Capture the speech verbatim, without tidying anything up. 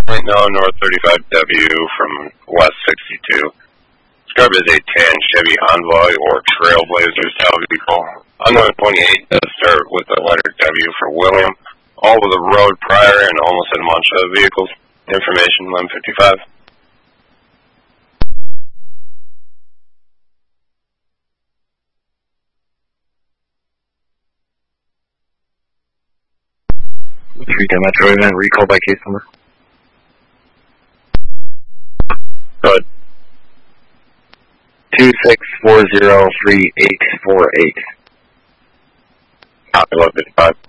No, North thirty-five W from West sixty-two. Described as a tan Chevy Envoy or Trailblazer style vehicle. Unknown twenty-eight does start with the letter W for William. All with a road prior and almost in a bunch of vehicles. Information eleven fifty-five. three ten Metro event, recall by case number. Good. two six four zero three eight four eight. eleven fifty-five.